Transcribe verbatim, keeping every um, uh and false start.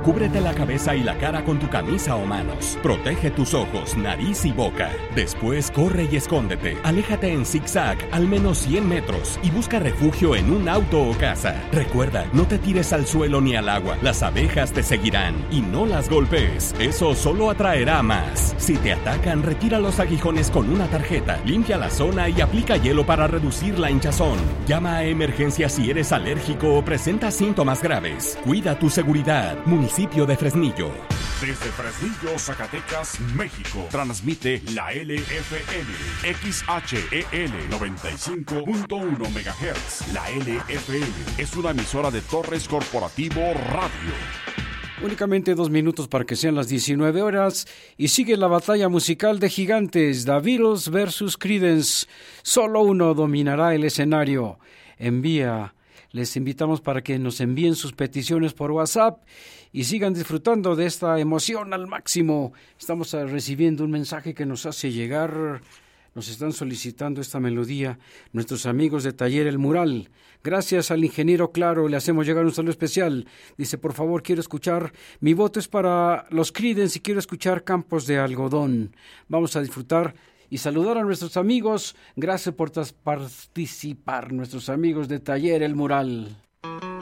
Cúbrete la cabeza y la cara con tu camisa o manos. Protege tus ojos, nariz y boca. Después corre y escóndete. Aléjate en zigzag al menos cien metros y busca refugio en un auto o casa. Recuerda, no te tires al suelo ni al agua. Las abejas te seguirán y no las golpees. Eso solo atraerá más. Si te atacan, retira los aguijones con una tarjeta. Limpia la zona y aplica hielo para reducir la hinchazón. Llama a emergencia si eres alérgico o presentas síntomas graves. Cuida tu seguridad. Municipio de Fresnillo. Desde Fresnillo, Zacatecas, México, transmite la L F M, X H E L noventa y cinco punto uno megahertz. La L F M es una emisora de Torres Corporativo Radio. Únicamente dos minutos para que sean las diecinueve horas y sigue la batalla musical de gigantes, The Beatles versus Creedence. Solo uno dominará el escenario. Envía, les invitamos para que nos envíen sus peticiones por WhatsApp y sigan disfrutando de esta emoción al máximo. Estamos recibiendo un mensaje que nos hace llegar, nos están solicitando esta melodía nuestros amigos de Taller El Mural. Gracias al ingeniero Claro, le hacemos llegar un saludo especial. Dice, por favor, quiero escuchar, mi voto es para los Creedence y quiero escuchar Campos de Algodón. Vamos a disfrutar y saludar a nuestros amigos. Gracias por participar, nuestros amigos de Taller El Mural.